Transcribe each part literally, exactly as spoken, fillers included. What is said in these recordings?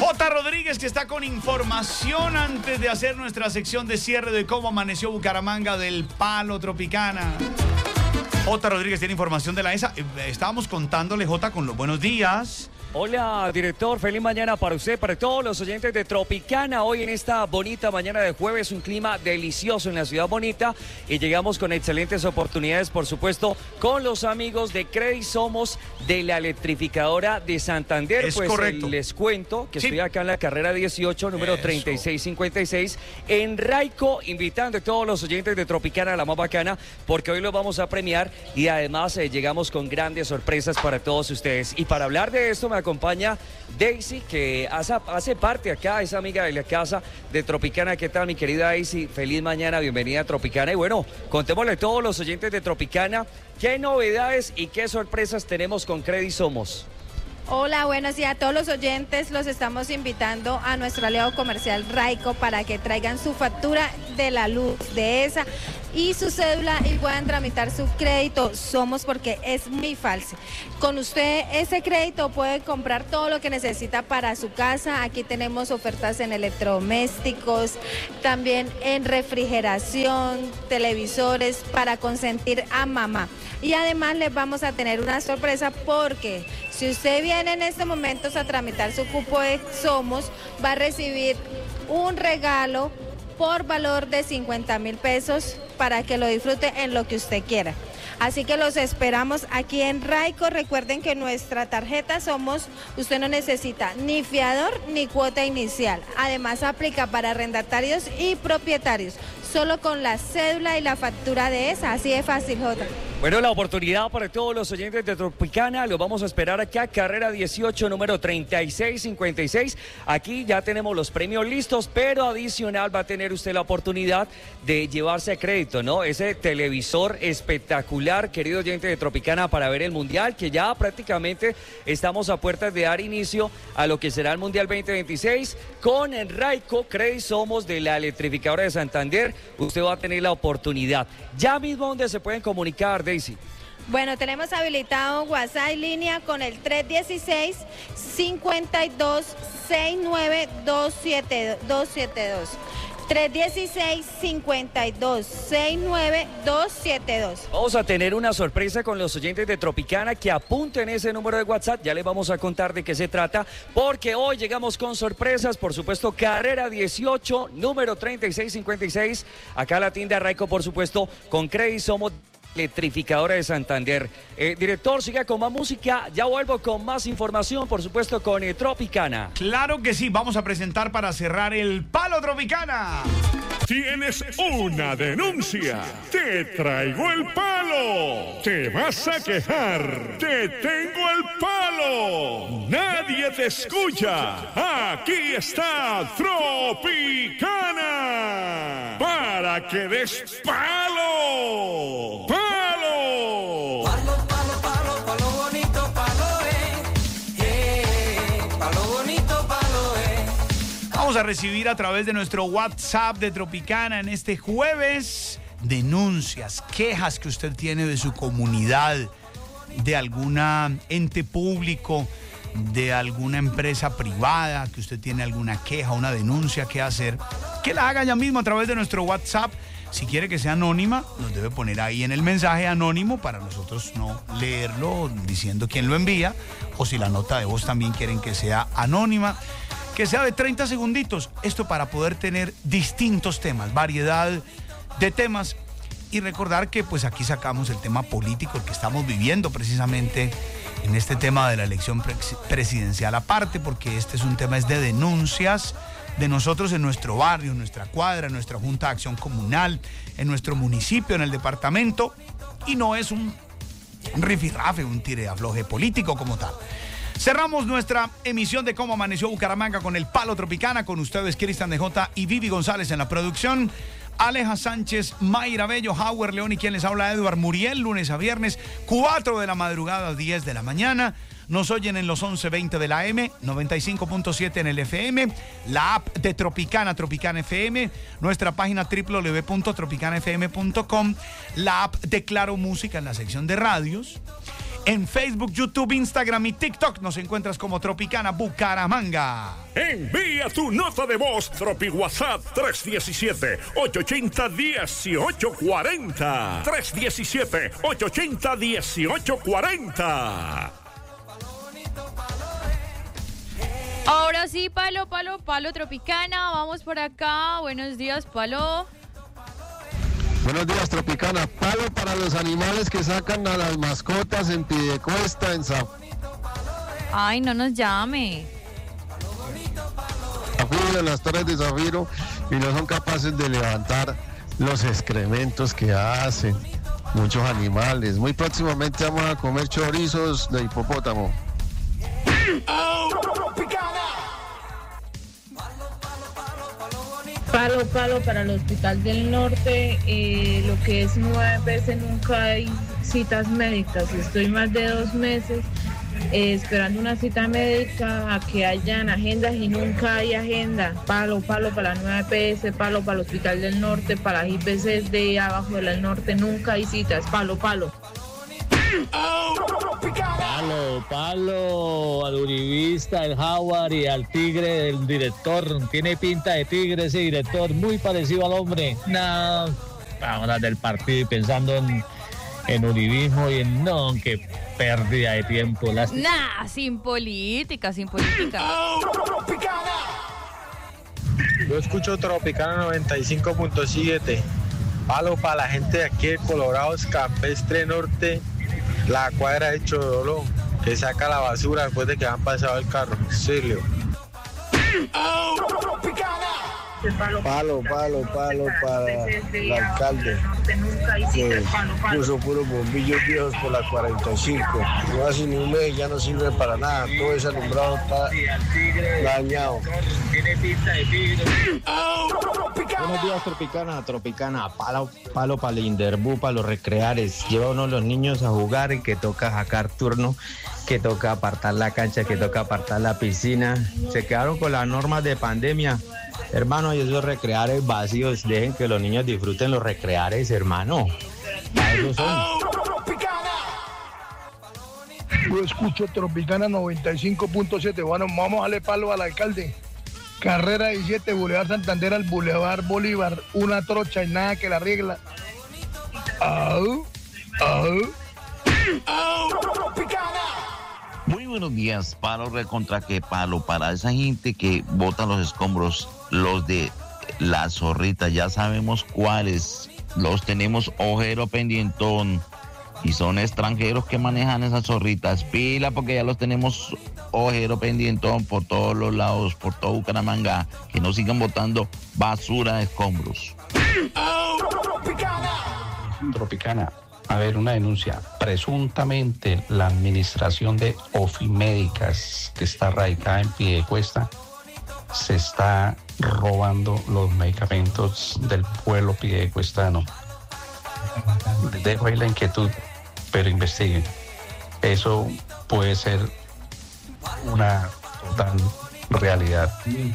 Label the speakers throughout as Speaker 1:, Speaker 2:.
Speaker 1: J. Rodríguez, que está con información antes de hacer nuestra sección de cierre de cómo amaneció Bucaramanga del Palo Tropicana. J. Rodríguez tiene información de la E S A. Estábamos contándole, J, con los buenos días.
Speaker 2: Hola, director. Feliz mañana para usted, para todos los oyentes de Tropicana. Hoy en esta bonita mañana de jueves, un clima delicioso en la ciudad bonita y llegamos con excelentes oportunidades, por supuesto, con los amigos de Credit Somos de la electrificadora de Santander.
Speaker 1: Es
Speaker 2: pues
Speaker 1: correcto.
Speaker 2: eh, les cuento que
Speaker 1: Sí.
Speaker 2: estoy acá en la carrera dieciocho, número
Speaker 1: Eso.
Speaker 2: treinta y seis cincuenta y seis, en Raico, invitando a todos los oyentes de Tropicana a la más bacana, porque hoy los vamos a premiar y además eh, llegamos con grandes sorpresas para todos ustedes. Y para hablar de esto me acompaña Daisy, que hace, hace parte acá, es amiga de la casa de Tropicana. ¿Qué tal, mi querida Daisy? Feliz mañana, bienvenida a Tropicana. Y bueno, contémosle a todos los oyentes de Tropicana qué novedades y qué sorpresas tenemos con Credit Somos.
Speaker 3: Hola, buenos días a todos los oyentes. Los estamos invitando a nuestro aliado comercial Raico para que traigan su factura de la luz de esa y su cédula y puedan tramitar su crédito Somos, porque es muy fácil. Con usted ese crédito puede comprar todo lo que necesita para su casa. Aquí tenemos ofertas en electrodomésticos, también en refrigeración, televisores para consentir a mamá. Y además les vamos a tener una sorpresa, porque si usted viene en estos momentos a tramitar su cupo de Somos, va a recibir un regalo por valor de cincuenta mil pesos para que lo disfrute en lo que usted quiera. Así que los esperamos aquí en Raico. Recuerden que nuestra tarjeta Somos, usted no necesita ni fiador ni cuota inicial. Además aplica para arrendatarios y propietarios, solo con la cédula y la factura de esa. Así de fácil, Jota.
Speaker 2: Bueno, la oportunidad para todos los oyentes de Tropicana, los vamos a esperar acá, carrera dieciocho, número treinta y seis cincuenta y seis. Aquí ya tenemos los premios listos, pero adicional va a tener usted la oportunidad de llevarse a crédito, ¿no? Ese televisor espectacular, querido oyente de Tropicana, para ver el Mundial, que ya prácticamente estamos a puertas de dar inicio a lo que será el Mundial veinte veintiséis. Con Raico, Credit Somos de la electrificadora de Santander, usted va a tener la oportunidad. Ya mismo, ¿dónde se pueden comunicar, Daisy?
Speaker 3: Bueno, tenemos habilitado WhatsApp en línea con el tres uno seis, cinco dos, seis nueve dos siete dos. tres uno seis, cinco dos, seis nueve dos siete dos.
Speaker 2: Vamos a tener una sorpresa con los oyentes de Tropicana, que apunten ese número de WhatsApp. Ya les vamos a contar de qué se trata, porque hoy llegamos con sorpresas. Por supuesto, carrera dieciocho, número treinta y seis cincuenta y seis. Acá la tienda Raico, por supuesto, con Credit Somos electrificadora de Santander. Eh, director, siga con más música. Ya vuelvo con más información, por supuesto, con eh, Tropicana.
Speaker 1: Claro que sí, vamos a presentar para cerrar el Palo Tropicana.
Speaker 4: Tienes una denuncia. Te traigo el palo. Te vas a quejar. Te tengo el palo. Nadie te escucha. Aquí está Tropicana. Para que des palo. ¡Palo!
Speaker 5: Palo, palo, palo, palo bonito, palo, eh. Eh, palo bonito, palo, eh.
Speaker 1: Vamos a recibir a través de nuestro WhatsApp de Tropicana en este jueves denuncias, quejas que usted tiene de su comunidad, de alguna ente público, de alguna empresa privada, que usted tiene alguna queja, una denuncia que hacer, que la haga ya mismo a través de nuestro WhatsApp. Si quiere que sea anónima, nos debe poner ahí en el mensaje anónimo para nosotros no leerlo diciendo quién lo envía, o si la nota de voz también quieren que sea anónima, que sea de treinta segunditos. Esto para poder tener distintos temas, variedad de temas, y recordar que pues aquí sacamos el tema político, el que estamos viviendo precisamente en este tema de la elección pre- presidencial aparte, porque este es un tema es de denuncias de nosotros en nuestro barrio, en nuestra cuadra, en nuestra Junta de Acción Comunal, en nuestro municipio, en el departamento, y no es un rifirrafe, un tire afloje político como tal. Cerramos nuestra emisión de Cómo Amaneció Bucaramanga con el Palo Tropicana, con ustedes Cristian D J y Vivi González en la producción, Aleja Sánchez, Mayra Bello, Howard León y quien les habla, Eduard Muriel, lunes a viernes, cuatro de la madrugada, diez de la mañana. Nos oyen en los once veinte de la M, noventa y cinco punto siete en el F M, la app de Tropicana, Tropicana F M, nuestra página doble u doble u doble u punto tropicana f m punto com, la app de Claro Música en la sección de radios, En Facebook, YouTube, Instagram y TikTok nos encuentras como Tropicana Bucaramanga.
Speaker 4: Envía tu nota de voz, Tropi WhatsApp tres uno siete, ocho ocho cero, uno ocho cuatro cero. tres uno siete, ocho ocho cero, uno ocho cuatro cero.
Speaker 6: Ahora sí, palo, palo, palo Tropicana. Vamos por acá. Buenos días, palo.
Speaker 7: Buenos días, Tropicana. Palo para los animales que sacan a las mascotas en Piedecuesta, en Zafiro,
Speaker 6: Ay, no nos llame.
Speaker 7: en las Torres de Zafiro, y no son capaces de levantar los excrementos que hacen muchos animales. Muy próximamente vamos a comer chorizos de hipopótamo.
Speaker 8: Palo, palo para el Hospital del Norte, eh, lo que es nueve veces nunca hay citas médicas. Estoy más de dos meses eh, esperando una cita médica, a que hayan agendas y nunca hay agenda. Palo, palo para la nueve P S, palo para el Hospital del Norte, para las I P Cs de abajo del norte, nunca hay citas. Palo, palo.
Speaker 9: Palo, palo al uribista, el jaguar y al tigre del director. Tiene pinta de tigre ese director, muy parecido al hombre. No, vamos del partido y pensando en, en uribismo y en no, qué pérdida de tiempo. Las...
Speaker 6: Nah, sin política, sin política.
Speaker 10: Yo escucho Tropicana noventa y cinco punto siete. Palo para la gente de aquí de Colorado, Campestre Norte, la cuadra de Chodoló, que saca la basura después de que han pasado el carro. Silvio.
Speaker 7: Palo, palo, palo para el alcalde, que puso puros bombillos viejos por la cuarenta y cinco. No hace ni un mes, ya no sirve para nada. Todo ese alumbrado está dañado.
Speaker 11: Buenos días, Tropicana, Tropicana, palo, palo para el Inderbú, para los recreares. Lleva uno a los niños a jugar y que toca sacar turno, que toca apartar la cancha, que toca apartar la piscina. Se quedaron con las normas de pandemia. Hermano, y esos recreares vacíos, dejen que los niños disfruten los recreares, hermano. A eso son.
Speaker 12: Yo escucho Tropicana noventa y cinco punto siete. Bueno, vamos a darle palo al alcalde. Carrera diecisiete, Boulevard Santander al Boulevard Bolívar. Una trocha y nada que la arregla. Au, au.
Speaker 13: Muy buenos días, palo recontra que palo para esa gente que bota los escombros, los de la zorrita, ya sabemos cuáles, los tenemos ojero pendientón y son extranjeros que manejan esas zorritas, pila porque ya los tenemos ojero pendientón por todos los lados, por todo Bucaramanga, que no sigan botando basura de escombros.
Speaker 14: Tropicana. A ver, una denuncia. Presuntamente la administración de Ofimédicas, que está radicada en Piedecuesta, se está robando los medicamentos del pueblo piedecuestano. Les dejo ahí la inquietud, pero investiguen. Eso puede ser una total realidad.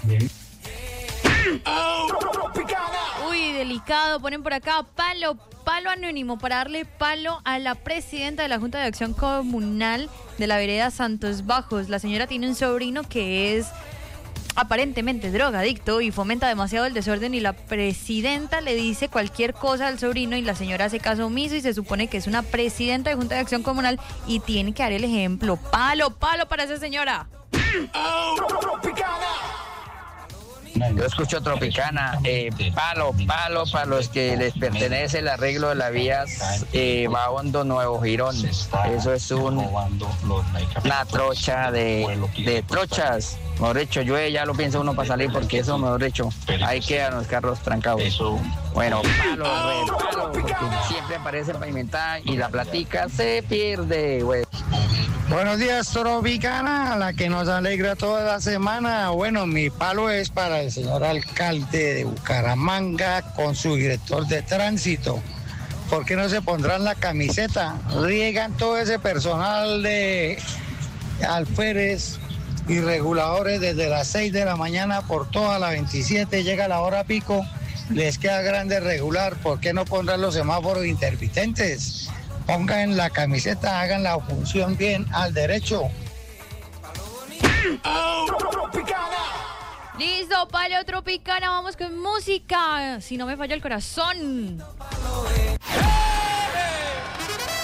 Speaker 6: Uy, delicado. Ponen por acá palo, palo anónimo para darle palo a la presidenta de la Junta de Acción Comunal de la vereda Santos Bajos. La señora tiene un sobrino que es aparentemente drogadicto y fomenta demasiado el desorden, y la presidenta le dice cualquier cosa al sobrino y la señora hace caso omiso y se supone que es una presidenta de Junta de Acción Comunal y tiene que dar el ejemplo. Palo, palo para esa señora.
Speaker 15: Yo escucho Tropicana, eh, palo, palo para los que les pertenece el arreglo de las vías eh, Bahondo Nuevo Girón. Eso es un, una trocha de, de trochas. Mejor dicho, yo ya lo piensa uno para salir porque eso, mejor dicho, ahí quedan los carros trancados. Bueno, palo, re, palo, porque siempre aparece pavimentada y la platica se pierde, güey.
Speaker 16: Buenos días, Tropicana, la que nos alegra toda la semana. Bueno, mi palo es para el señor alcalde de Bucaramanga con su director de tránsito. ¿Por qué no se pondrán la camiseta? Riegan todo ese personal de alférez y reguladores desde las seis de la mañana por toda la veintisiete, llega la hora pico, les queda grande regular. ¿Por qué no pondrán los semáforos intermitentes? pongan la camiseta, hagan la función bien al derecho.
Speaker 6: Listo, Palo Tropicana, vamos con música. Si no me falla el corazón.